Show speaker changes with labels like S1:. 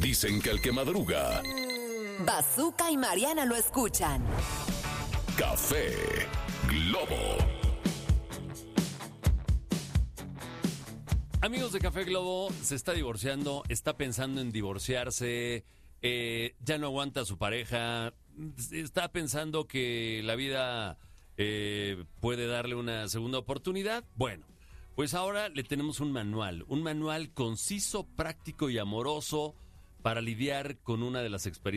S1: Dicen que el que madruga,
S2: Bazooka y Mariana lo escuchan.
S1: Café Globo.
S3: Amigos de Café Globo, se está divorciando, está pensando en divorciarse, ya no aguanta a su pareja, está pensando que la vida puede darle una segunda oportunidad. Bueno, pues ahora le tenemos un manual conciso, práctico y amoroso para lidiar con una de las experiencias